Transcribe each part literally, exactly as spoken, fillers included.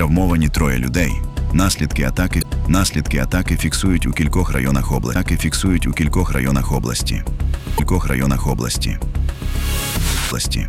Травмовані троє людей. Наслідки атаки. Наслідки атаки фіксують у кількох районах області. Атаки фіксують у кількох районах області. У кількох районах області. Області.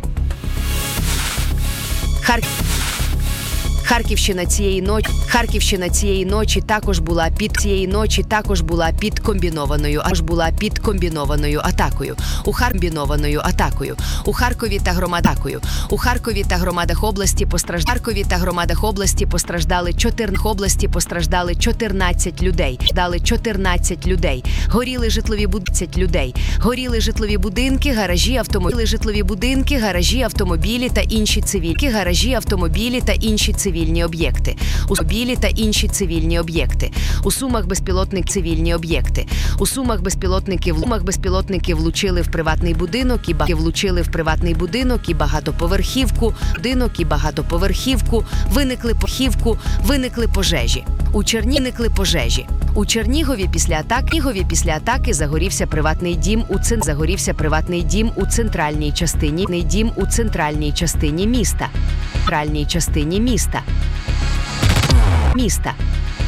Харків. Харківщина цієї ночі, Харківщина цієї ночі також була під цієї ночі також була під комбінованою, аж була під комбінованою атакою. У комбінованою атакою. У Харкові та громадакою. У Харкові та громадах області постраждали Харкові та громадах області постраждали чотирнадцять області постраждали чотирнадцять людей. Дали чотирнадцять людей. Горіли житлові будинки людей. Горіли житлові будинки, гаражі, автомобілі, житлові будинки, гаражі, автомобілі та інші цивільні гаражі, автомобілі та інші цивільні цивільні об'єкти, у Сумах та інші цивільні об'єкти, у Сумах безпілотник цивільні об'єкти, у Сумах безпілотники, в Сумах безпілотники влучили в приватний будинок і ба... влучили в приватний будинок і багатоповерхівку, будинок і багатоповерхівку, виникли похівку, виникли пожежі. У Черні виникли пожежі. У Чернігові після атаки, Чернігові після атаки загорівся приватний дім у цен... загорівся приватний дім у центральній частині, дім у центральній частині міста. Центральній частині міста. Міста.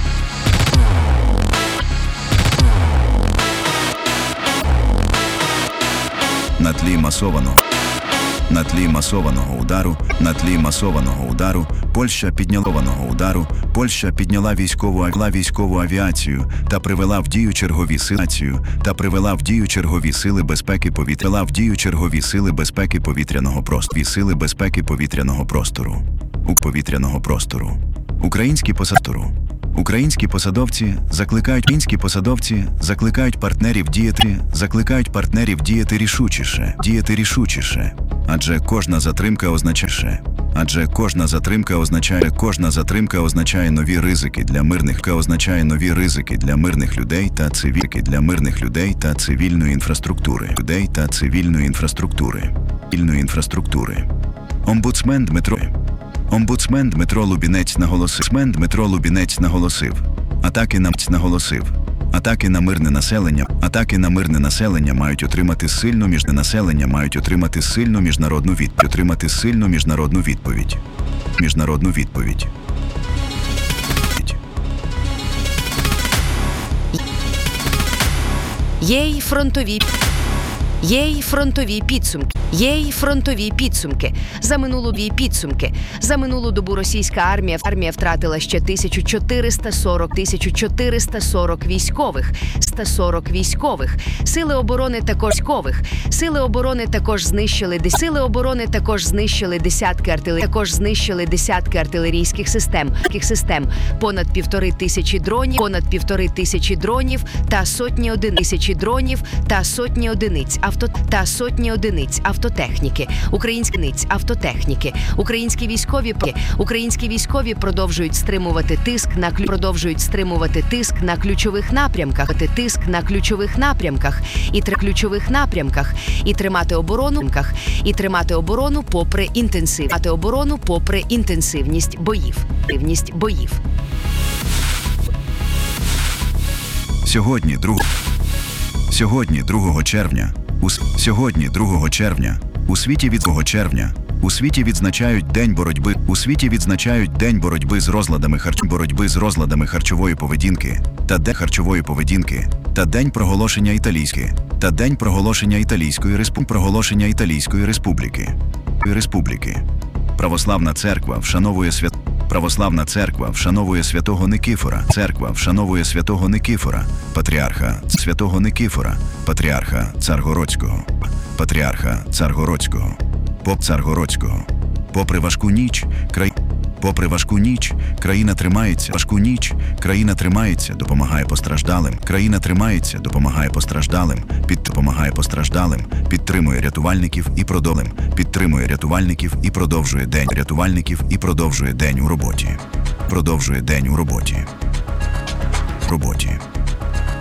На тлі масованого на тлі масованого удару, на тлі масованого удару, Польща підняла удару, Польща підняла військову, військову авіацію та привела в дію чергові сили та привела в дію чергові сили безпеки повітря, в дію чергові сили безпеки повітряного простору, сили безпеки повітряного простору, у повітряного простору. Українські посадовці Українські посадовці закликають українські посадовці закликають партнерів діяти, закликають партнерів діяти рішучіше, діяти рішучіше. Адже кожна затримка означає, адже кожна затримка означає, кожна затримка означає нові ризики для мирних, означає нові ризики для мирних людей та цивільки для мирних людей та цивільної інфраструктури, людей та цивільної інфраструктури, цивільної інфраструктури. Омбудсмен Дмитро Омбудсмен Дмитро Лубінець наголосив, Омбудсмен Дмитро Лубінець наголосив, атаки на наголосив, атаки на мирне населення, атаки на мирне населення мають отримати сильну міжнародну населення мають отримати сильну міжнародну відповідь, отримати сильну міжнародну відповідь, міжнародну відповідь. Є й фронтові Є й фронтові підсумки. Є й фронтові підсумки. За минулу дві підсумки. За минулу добу російська армія армія втратила ще тисячу чотириста сорок тисячу чотириста сорок військових. сто сорок військових. Сили оборони також військових. Сили оборони також знищили сили оборони також знищили десятки артилерій. Також знищили десятки артилерійських систем. систем. Понад півтори тисячі дронів, понад півтори тисячі дронів та сотні одиниць тисячі дронів та сотні одиниць авто та сотні одиниць автотехніки. Українські ниць автотехніки. Українські військові Українські військові продовжують стримувати тиск на продовжують стримувати тиск на ключових напрямках, тиск на ключових напрямках і три ключових напрямках і тримати оборону і тримати оборону попри інтенсив, тримати оборону попри інтенсивність боїв. Інтенсивність боїв. Сьогодні другого Сьогодні другого червня у сьогодні другого червня у світі від другого червня у світі відзначають День боротьби у світі відзначають День боротьби з розладами харч боротьби з розладами харчової поведінки та День харчової поведінки та День проголошення італійської та День проголошення італійської республіки проголошення італійської республіки республіки. Православна церква вшановує свят Православна церква вшановує святого Никифора. Церква вшановує святого Никифора, патріарха святого Никифора, патріарха Царгородського, патріарха Царгородського, поп Царгородського. Попри важку ніч, край Попри важку ніч, країна тримається. Важку ніч, країна тримається, допомагає постраждалим. Країна тримається, допомагає постраждалим, під допомагає постраждалим, підтримує рятувальників і продовжує підтримує рятувальників і продовжує день рятувальників і продовжує день у роботі. Продовжує день у роботі. Роботі.